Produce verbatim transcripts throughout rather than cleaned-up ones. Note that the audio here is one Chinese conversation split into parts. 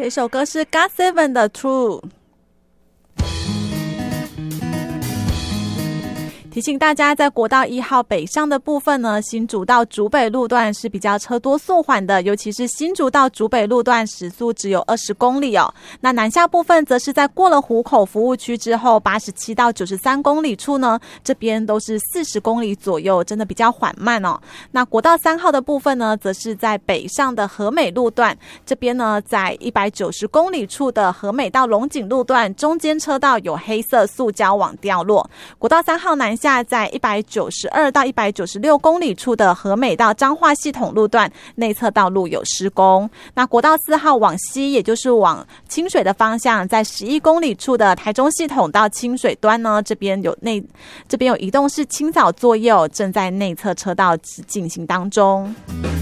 这首歌是 God Seven 的 True。提醒大家，在国道一号北上的部分呢，新竹到竹北路段是比较车多速缓的，尤其是新竹到竹北路段时速只有二十公里哦。那南下部分则是在过了湖口服务区之后，八十七到九十三公里处呢，这边都是四十公里左右，真的比较缓慢哦。那国道三号的部分呢，则是在北上的和美路段，这边呢，在一百九十公里处的和美到龙井路段，中间车道有黑色塑胶网掉落。国道三号南下下在一百九十二到一百九十六公里处的和美到彰化系统路段内侧道路有施工。那国道四号往西，也就是往清水的方向，在十一公里处的台中系统到清水端呢，这边有内这边有移动式清扫作业哦，正在内侧车道进行当中。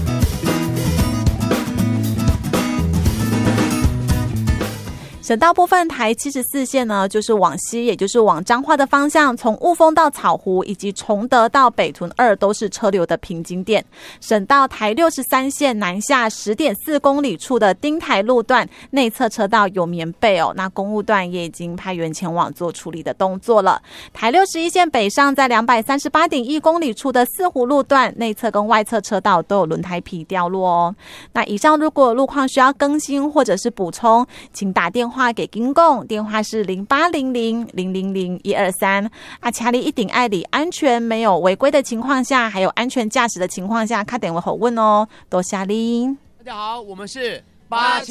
省道部分，台七十四线呢，就是往西，也就是往彰化的方向，从雾峰到草湖以及崇德到北屯二都是车流的瓶颈点。省道台六十三线南下十点四公里处的丁台路段内侧车道有棉被哦，那公务段也已经派员前往做处理的动作了。台六十一线北上在两百三十八点一公里处的四湖路段内侧跟外侧车道都有轮胎皮掉落哦。那以上如果路况需要更新或者是补充，请打电话话给金共，电话是零八零零零零零一二三。啊，其他一定爱理安全没有违规的情况下，还有安全驾驶的情况下，打电话好问哦，多谢你。 大家好，我们是八七